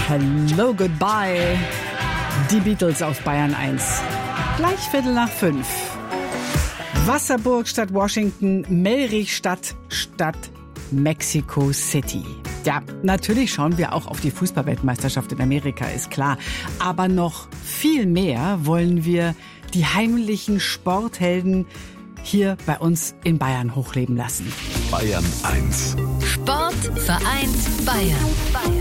Hello, Goodbye. Die Beatles auf Bayern 1. Gleich 4:45. Wasserburg statt Washington, Melrich statt Mexico City. Ja, natürlich schauen wir auch auf die Fußballweltmeisterschaft in Amerika, ist klar. Aber noch viel mehr wollen wir die heimlichen Sporthelden hier bei uns in Bayern hochleben lassen. Bayern 1. Sport vereint Bayern.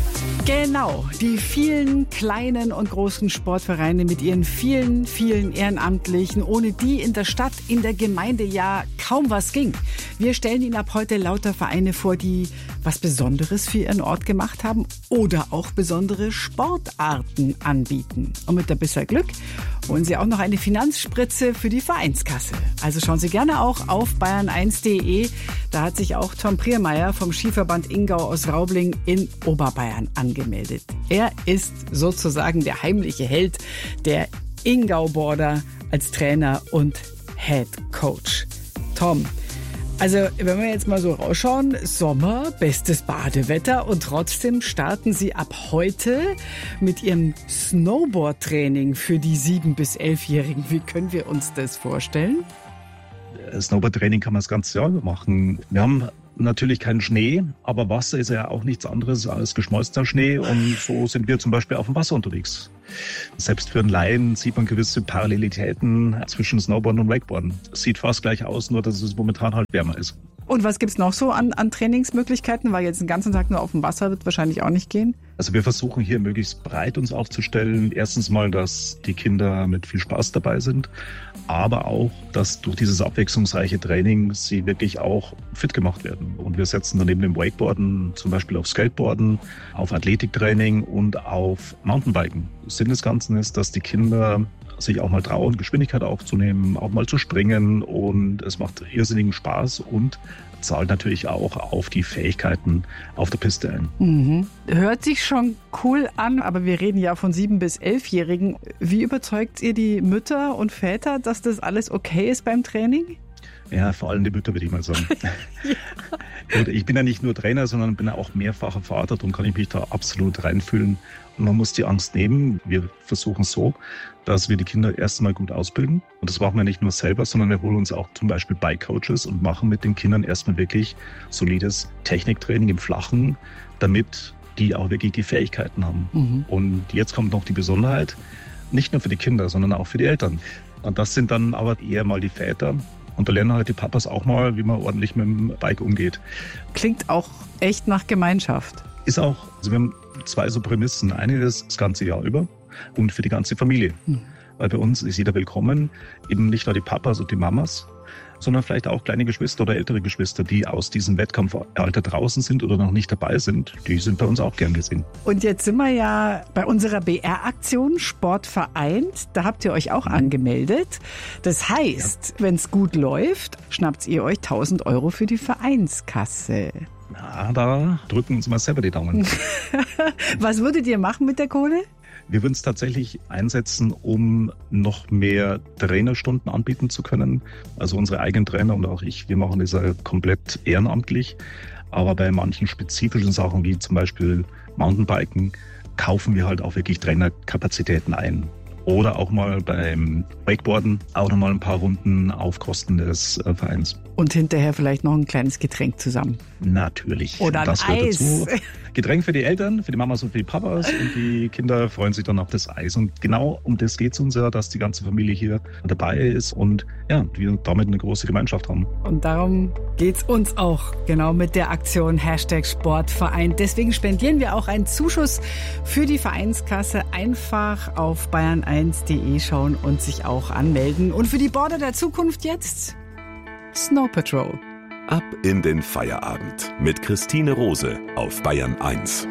Genau, die vielen kleinen und großen Sportvereine mit ihren vielen, vielen Ehrenamtlichen, ohne die in der Stadt, in der Gemeinde ja kaum was ging. Wir stellen Ihnen ab heute lauter Vereine vor, die was Besonderes für ihren Ort gemacht haben oder auch besondere Sportarten anbieten. Und mit ein bisschen Glück holen Sie auch noch eine Finanzspritze für die Vereinskasse. Also schauen Sie gerne auch auf bayern1.de. Da hat sich auch Tom Priermeier vom Skiverband Ingau aus Raubling in Oberbayern angemeldet. Er ist sozusagen der heimliche Held der Ingau-Border als Trainer und Head Coach. Tom, also wenn wir jetzt mal so rausschauen, Sommer, bestes Badewetter und trotzdem starten Sie ab heute mit Ihrem Snowboard-Training für die 7- bis 11-Jährigen. Wie können wir uns das vorstellen? Snowboard-Training kann man das ganze Jahr machen. Wir haben natürlich keinen Schnee, aber Wasser ist ja auch nichts anderes als geschmolzener Schnee und so sind wir zum Beispiel auf dem Wasser unterwegs. Selbst für einen Laien sieht man gewisse Parallelitäten zwischen Snowboarden und Wakeboarden. Es sieht fast gleich aus, nur dass es momentan halt wärmer ist. Und was gibt's noch so an Trainingsmöglichkeiten? Weil jetzt den ganzen Tag nur auf dem Wasser wird wahrscheinlich auch nicht gehen. Also wir versuchen hier möglichst breit uns aufzustellen. Erstens mal, dass die Kinder mit viel Spaß dabei sind, aber auch, dass durch dieses abwechslungsreiche Training sie wirklich auch fit gemacht werden. Und wir setzen dann neben dem Wakeboarden zum Beispiel auf Skateboarden, auf Athletiktraining und auf Mountainbiken. Sinn des Ganzen ist, dass die Kinder sich auch mal trauen, Geschwindigkeit aufzunehmen, auch mal zu springen und es macht irrsinnigen Spaß und zahlt natürlich auch auf die Fähigkeiten auf der Piste ein. Mhm. Hört sich schon cool an, aber wir reden ja von 7- bis 11-Jährigen. Wie überzeugt ihr die Mütter und Väter, dass das alles okay ist beim Training? Ja, vor allem die Mütter, würde ich mal sagen. Ja. Und ich bin ja nicht nur Trainer, sondern bin ja auch mehrfacher Vater, darum kann ich mich da absolut reinfühlen. Und man muss die Angst nehmen. Wir versuchen so, dass wir die Kinder erstmal gut ausbilden. Und das machen wir nicht nur selber, sondern wir holen uns auch zum Beispiel Bike-Coaches und machen mit den Kindern erstmal wirklich solides Techniktraining im Flachen, damit die auch wirklich die Fähigkeiten haben. Mhm. Und jetzt kommt noch die Besonderheit, nicht nur für die Kinder, sondern auch für die Eltern. Und das sind dann aber eher mal die Väter. Und da lernen halt die Papas auch mal, wie man ordentlich mit dem Bike umgeht. Klingt auch echt nach Gemeinschaft. Ist auch, also wir haben zwei so Prämissen. Eine ist das ganze Jahr über und für die ganze Familie. Weil bei uns ist jeder willkommen, eben nicht nur die Papas und die Mamas, sondern vielleicht auch kleine Geschwister oder ältere Geschwister, die aus diesem Wettkampfalter draußen sind oder noch nicht dabei sind. Die sind bei uns auch gern gesehen. Und jetzt sind wir ja bei unserer BR-Aktion Sport vereint. Da habt ihr euch auch angemeldet. Das heißt, wenn es gut läuft, schnappt ihr euch 1.000 € für die Vereinskasse. Na, da drücken uns mal selber die Daumen. Was würdet ihr machen mit der Kohle? Wir würden es tatsächlich einsetzen, um noch mehr Trainerstunden anbieten zu können. Also unsere eigenen Trainer und auch ich, wir machen das ja komplett ehrenamtlich. Aber bei manchen spezifischen Sachen, wie zum Beispiel Mountainbiken, kaufen wir halt auch wirklich Trainerkapazitäten ein. Oder auch mal beim Wakeboarden auch noch mal ein paar Runden auf Kosten des Vereins. Und hinterher vielleicht noch ein kleines Getränk zusammen. Natürlich. Oder das ein gehört Eis. Dazu. Getränk für die Eltern, für die Mamas und für die Papas. Und die Kinder freuen sich dann auf das Eis. Und genau um das geht es uns ja, dass die ganze Familie hier dabei ist und ja, wir damit eine große Gemeinschaft haben. Und darum geht's uns auch, genau mit der Aktion #Sportverein. Deswegen spendieren wir auch einen Zuschuss für die Vereinskasse. Einfach auf bayern1.de schauen und sich auch anmelden. Und für die Border der Zukunft jetzt Snow Patrol. Ab in den Feierabend mit Christine Rose auf Bayern 1.